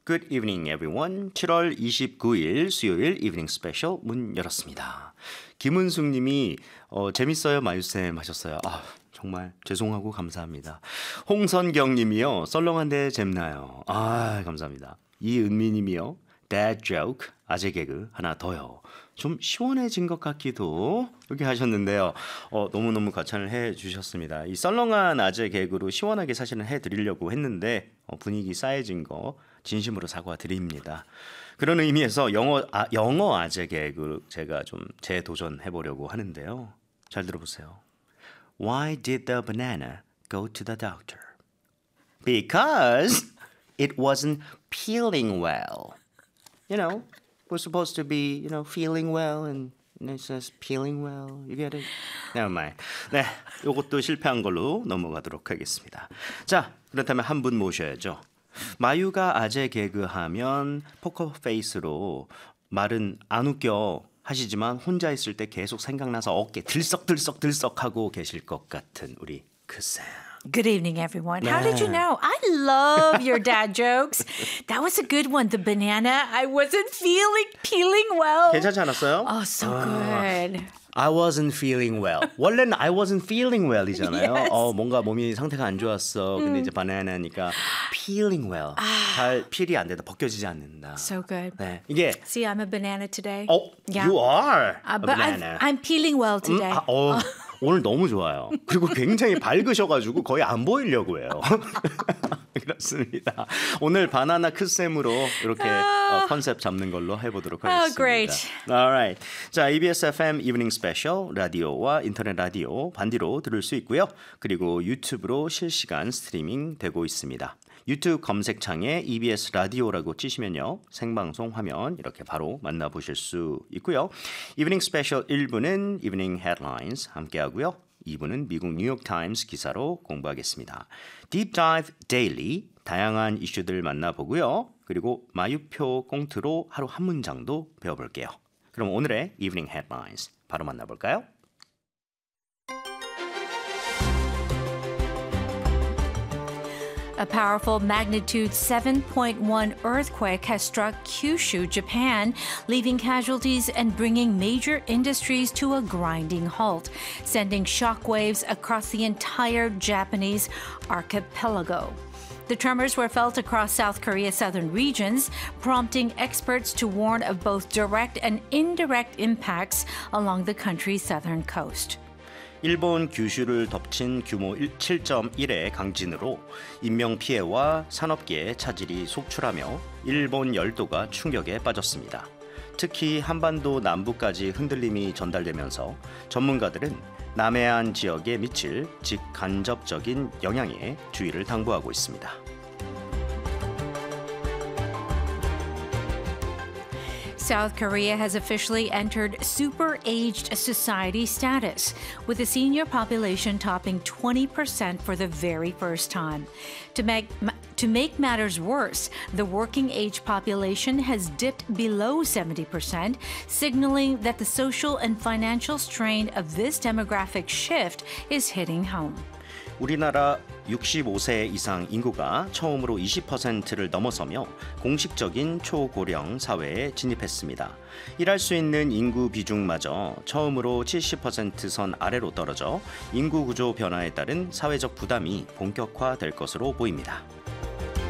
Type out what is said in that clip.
Good evening, everyone. 7월 29일 수요일 이브닝 스페셜 문 열었습니다. 김은숙 님이 재밌어요, 마유쌤 하셨어요. 정말 죄송하고 감사합니다. 홍선경 님이요. 썰렁한데 잼나요. 감사합니다. 이은미 님이요. Dad joke, 아재 개그 하나 더요. 좀 시원해진 것 같기도 이렇게 하셨는데요. 너무너무 과찬을 해주셨습니다. 이 썰렁한 아재 개그로 시원하게 사실은 해드리려고 했는데 분위기 쌓여진 거 진심으로 사과드립니다. 그런 의미에서 영어 아재 개그 제가 좀 재도전해보려고 하는데요. 잘 들어보세요. Why did the banana go to the doctor? Because it wasn't peeling well. You know, we're supposed to be, feeling well and it says peeling well. You get it? Never mind. 네, 이것도 실패한 걸로 넘어가도록 하겠습니다. 자, 그렇다면 한 분 모셔야죠. 마유가 아재 개그하면 포커페이스로 말은 안 웃겨 하시지만 혼자 있을 때 계속 생각나서 어깨 들썩들썩하고 계실 것 같은 우리 크쌤. Good evening, everyone. How did you know? I love your dad jokes. That was a good one. The banana, I wasn't peeling well. 괜찮지 않았어요? Oh, so good. I wasn't feeling well. 원래는 I wasn't feeling well이잖아요. Yes. 뭔가 몸이 상태가 안 좋았어. 근데 이제 바나나니까 peeling well. 잘 필이 안 된다. 벗겨지지 않는다. So good. 네, 이게 See, I'm a banana today. Yeah. You are a but banana. I'm peeling well today. 오늘 너무 좋아요. 그리고 굉장히 밝으셔가지고 거의 안 보이려고 해요. 그렇습니다. 오늘 바나나 크쌤으로 이렇게 컨셉 잡는 걸로 해보도록 하겠습니다. Great. Alright. 자, EBS FM 이브닝 스페셜 라디오와 인터넷 라디오 반디로 들을 수 있고요. 그리고 유튜브로 실시간 스트리밍 되고 있습니다. 유튜브 검색창에 EBS 라디오라고 치시면요. 생방송 화면 이렇게 바로 만나보실 수 있고요. 이브닝 스페셜 1부는 이브닝 헤드라인스 함께하고요. 2부는 미국 뉴욕타임스 기사로 공부하겠습니다. Deep Dive Daily 다양한 이슈들 만나보고요. 그리고 마유표 꽁트로 하루 한 문장도 배워볼게요. 그럼 오늘의 이브닝 헤드라인스 바로 만나볼까요? A powerful magnitude 7.1 earthquake has struck Kyushu, Japan, leaving casualties and bringing major industries to a grinding halt, sending shockwaves across the entire Japanese archipelago. The tremors were felt across South Korea's southern regions, prompting experts to warn of both direct and indirect impacts along the country's southern coast. 일본 규슈를 덮친 규모 7.1의 강진으로 인명피해와 산업계에 차질이 속출하며 일본 열도가 충격에 빠졌습니다. 특히 한반도 남부까지 흔들림이 전달되면서 전문가들은 남해안 지역에 미칠 직간접적인 영향에 주의를 당부하고 있습니다. South Korea has officially entered super-aged society status, with the senior population topping 20% for the very first time. To make matters worse, the working-age population has dipped below 70%, signaling that the social and financial strain of this demographic shift is hitting home. 우리나라 65세 이상 인구가 처음으로 20%를 넘어서며 공식적인 초고령 사회에 진입했습니다. 일할 수 있는 인구 비중마저 처음으로 70% 선 아래로 떨어져 인구 구조 변화에 따른 사회적 부담이 본격화될 것으로 보입니다.